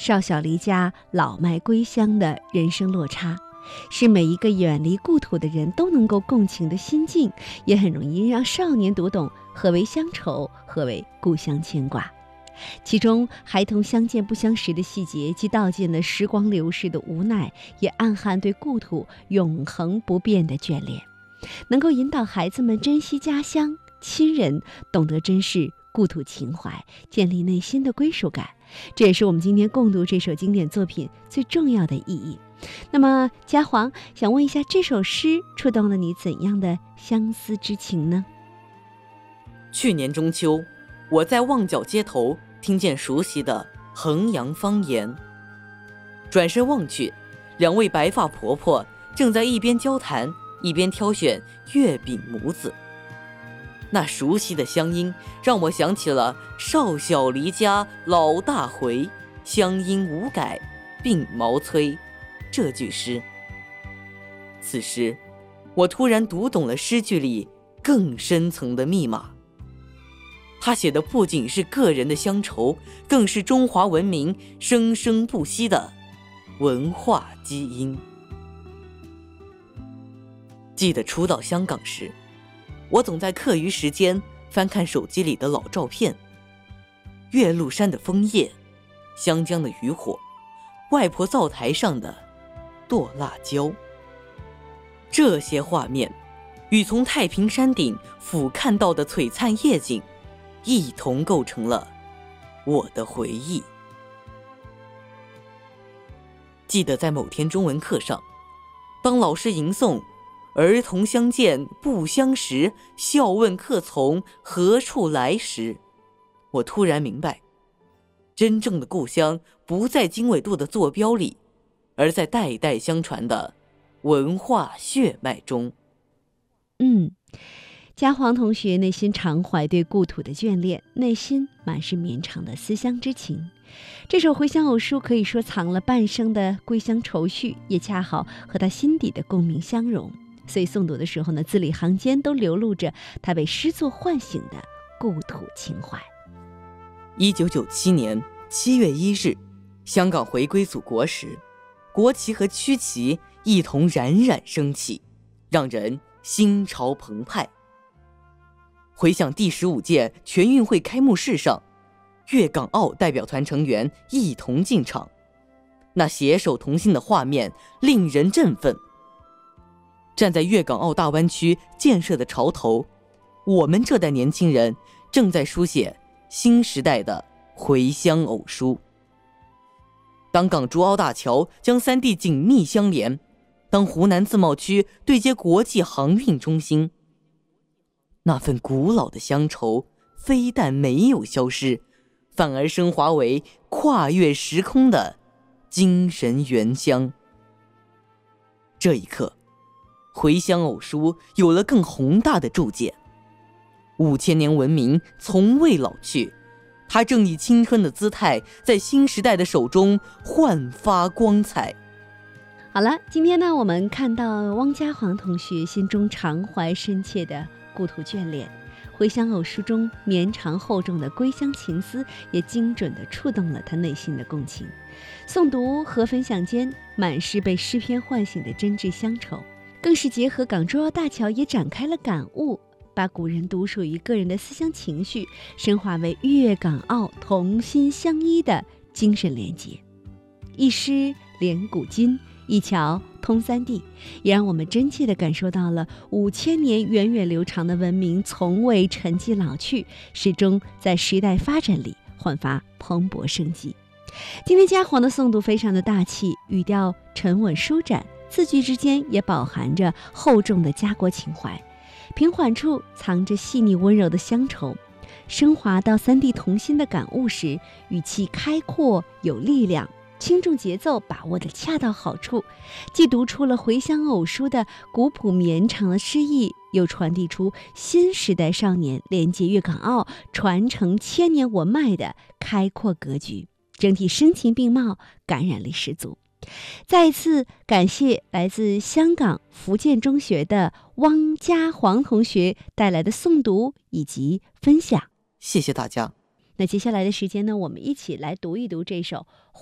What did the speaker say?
少小离家老迈归乡的人生落差，是每一个远离故土的人都能够共情的心境，也很容易让少年读懂何为乡愁，何为故乡牵挂。其中孩童相见不相识的细节，既道尽了时光流逝的无奈，也暗含对故土永恒不变的眷恋，能够引导孩子们珍惜家乡亲人，懂得珍视故土情怀，建立内心的归属感。这也是我们今天共读这首经典作品最重要的意义。那么嘉煌想问一下，这首诗触动了你怎样的相思之情呢？ 去年中秋，我在旺角街头听见熟悉的衡阳方言，转身望去，两位白发婆婆正在一边交谈一边挑选月饼模子。那熟悉的乡音让我想起了少小离家老大回，乡音无改鬓毛衰这句诗。此时我突然读懂了诗句里更深层的密码，他写的不仅是个人的乡愁，更是中华文明生生不息的文化基因。记得初到香港时，我总在课余时间翻看手机里的老照片，岳麓山的枫叶，湘江的渔火，外婆灶台上的剁辣椒。这些画面与从太平山顶俯瞰到的璀璨夜景一同构成了我的回忆。记得在某天中文课上，当老师吟诵儿童相见不相识，笑问客从何处来时，我突然明白，真正的故乡不在经纬度的坐标里，而在代代相传的文化血脉中。 嘉煌同学内心常怀对故土的眷恋，内心满是绵长的思乡之情。这首回乡偶书可以说藏了半生的归乡愁绪，也恰好和他心底的共鸣相融，所以诵读的时候呢，字里行间都流露着他被诗作唤醒的故土情怀。 1997年7月1日，香港回归祖国时，国旗和区旗一同冉冉升起，让人心潮澎湃。回想第15届全运会开幕式上，粤港澳代表团成员一同进场，那携手同心的画面令人振奋。站在粤港澳大湾区建设的潮头，我们这代年轻人正在书写新时代的回乡偶书。当港珠澳大桥将三地紧密相连，当湖南自贸区对接国际航运中心，那份古老的乡愁非但没有消失，反而升华为跨越时空的精神原乡。这一刻，回乡偶书有了更宏大的注解。5000年文明从未老去，它正以青春的姿态在新时代的手中焕发光彩。 好了，今天呢，我们看到汪嘉煌同学心中常怀深切的故土眷恋，回乡偶书中绵长厚重的归乡情思也精准地触动了他内心的共情。诵读和分享间，满是被诗篇唤醒的真挚乡愁，更是结合港珠澳大桥也展开了感悟，把古人独属于个人的思乡情绪升华为粤港澳同心相依的精神连结。一诗连古今，一桥通三地，也让我们真切地感受到了5000年源远流长的文明从未沉寂老去，始终在时代发展里焕发蓬勃生机。今天嘉煌的诵读非常的大气，语调沉稳舒展，字句之间也饱含着厚重的家国情怀，平缓处藏着细腻温柔的乡愁，升华到三地同心的感悟时，语气开阔有力量，轻重节奏把握的恰到好处，既读出了回乡偶书的古朴绵长的诗意，又传递出新时代少年连接粤港澳传承千年文脉的开阔格局，整体声情并茂，感染力十足。再一次感谢来自香港福建中学的汪嘉煌同学带来的诵读以及分享， 谢谢大家。 那接下来的时间呢，我们一起来读一读这首